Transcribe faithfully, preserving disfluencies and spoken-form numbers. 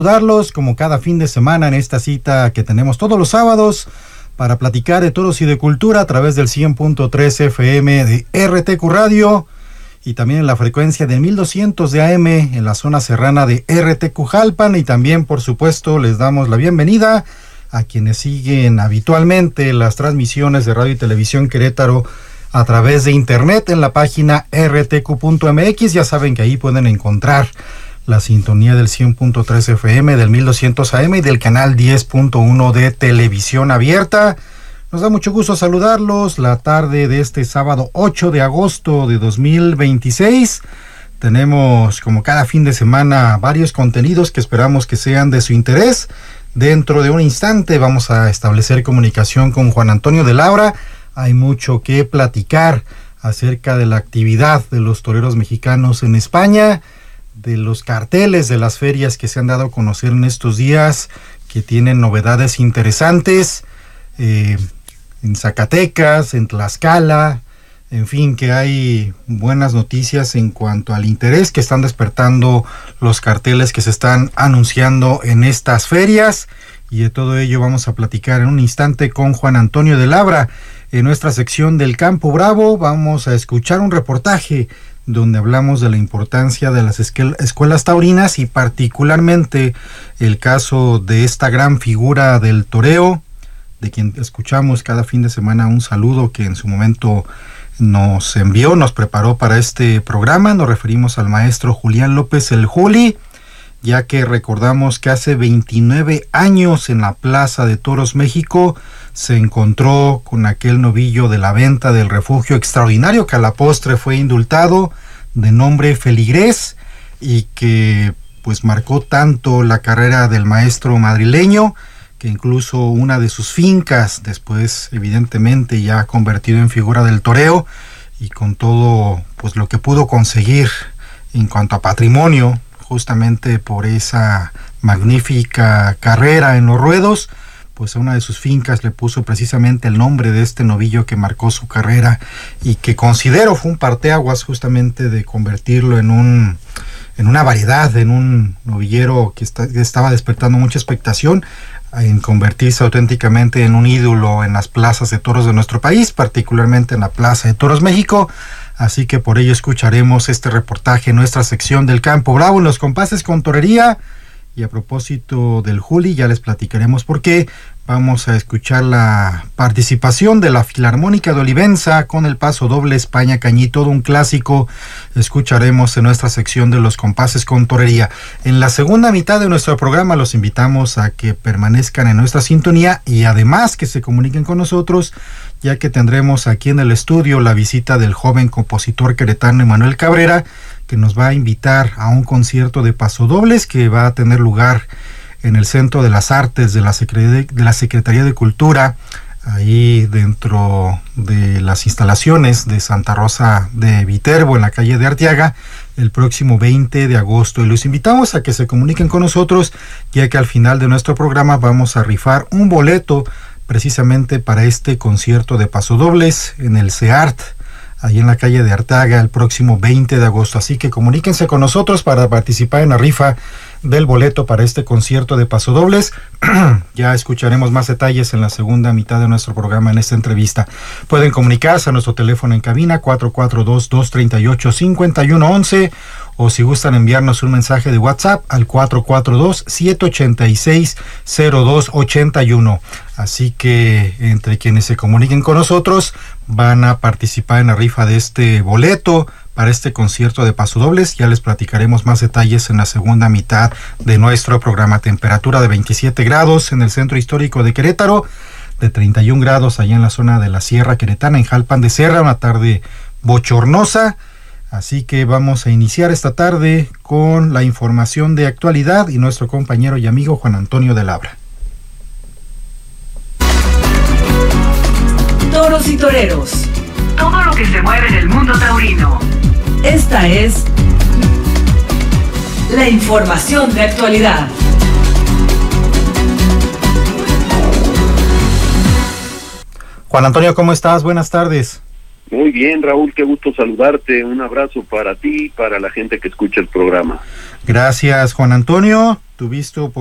Saludarlos como cada fin de semana en esta cita que tenemos todos los sábados para platicar de toros y de cultura a través del cien punto tres F M de R T Q Radio y también en la frecuencia de mil doscientos de A M en la zona serrana de R T Q Jalpan. Y también, por supuesto, les damos la bienvenida a quienes siguen habitualmente las transmisiones de Radio y Televisión Querétaro a través de internet en la página R T Q punto M X. Ya saben que ahí pueden encontrar la sintonía del cien punto tres F M, del mil doscientos A M y del canal diez punto uno de Televisión Abierta. Nos da mucho gusto saludarlos la tarde de este sábado ocho de agosto de dos mil veintiséis. Tenemos, como cada fin de semana, varios contenidos que esperamos que sean de su interés. Dentro de un instante vamos a establecer comunicación con Juan Antonio de Labra. Hay mucho que platicar acerca de la actividad de los toreros mexicanos en España, de los carteles de las ferias que se han dado a conocer en estos días, que tienen novedades interesantes, eh, en Zacatecas, en Tlaxcala, en fin, que hay buenas noticias en cuanto al interés que están despertando los carteles que se están anunciando en estas ferias, y de todo ello vamos a platicar en un instante con Juan Antonio de Labra. En nuestra sección del Campo Bravo vamos a escuchar un reportaje donde hablamos de la importancia de las escuelas taurinas y particularmente el caso de esta gran figura del toreo, de quien escuchamos cada fin de semana un saludo que en su momento nos envió, nos preparó para este programa. Nos referimos al maestro Julián López el Juli, ya que recordamos que hace veintinueve años en la Plaza de Toros México se encontró con aquel novillo de la venta del Refugio Extraordinario, que a la postre fue indultado, de nombre Feligrés, y que pues marcó tanto la carrera del maestro madrileño, que incluso una de sus fincas después evidentemente ya convertido en figura del toreo, y con todo pues lo que pudo conseguir en cuanto a patrimonio, justamente por esa magnífica carrera en los ruedos, pues a una de sus fincas le puso precisamente el nombre de este novillo que marcó su carrera y que considero fue un parteaguas justamente de convertirlo en un en una variedad, en un novillero que, está, que estaba despertando mucha expectación, en convertirse auténticamente en un ídolo en las plazas de toros de nuestro país, particularmente en la Plaza de Toros México. Así que por ello escucharemos este reportaje en nuestra sección del Campo Bravo, en los compases con torería. Y a propósito del Juli, ya les platicaremos por qué. Vamos a escuchar la participación de la Filarmónica de Olivenza con el paso doble España Cañí, todo un clásico. Escucharemos en nuestra sección de los compases con torería. En la segunda mitad de nuestro programa los invitamos a que permanezcan en nuestra sintonía y además que se comuniquen con nosotros, ya que tendremos aquí en el estudio la visita del joven compositor queretano Emanuel Cabrera, que nos va a invitar a un concierto de pasodobles que va a tener lugar en el Centro de las Artes de la Secretaría de, la Secretaría de Cultura, ahí dentro de las instalaciones de Santa Rosa de Viterbo, en la calle de Arteaga, el próximo veinte de agosto. Y los invitamos a que se comuniquen con nosotros, ya que al final de nuestro programa vamos a rifar un boleto precisamente para este concierto de pasodobles en el CEART, ahí en la calle de Arteaga, el próximo veinte de agosto. Así que comuníquense con nosotros para participar en la rifa del boleto para este concierto de pasodobles. Ya escucharemos más detalles en la segunda mitad de nuestro programa en esta entrevista. Pueden comunicarse a nuestro teléfono en cabina cuatro cuatro dos, dos tres ocho, cinco uno uno uno, o si gustan enviarnos un mensaje de WhatsApp al cuatro cuatro dos, siete ocho seis, cero dos ocho uno. Así que entre quienes se comuniquen con nosotros van a participar en la rifa de este boleto para este concierto de pasodobles. Ya les platicaremos más detalles en la segunda mitad de nuestro programa. Temperatura de veintisiete grados en el centro histórico de Querétaro, de treinta y un grados allá en la zona de la Sierra Queretana, en Jalpan de Serra, una tarde bochornosa. Así que vamos a iniciar esta tarde con la información de actualidad y nuestro compañero y amigo Juan Antonio de Labra. Toros y toreros. Todo lo que se mueve en el mundo taurino. Esta es la información de actualidad. Juan Antonio, ¿cómo estás? Buenas tardes. Muy bien, Raúl, qué gusto saludarte. Un abrazo para ti y para la gente que escucha el programa. Gracias, Juan Antonio. Tuviste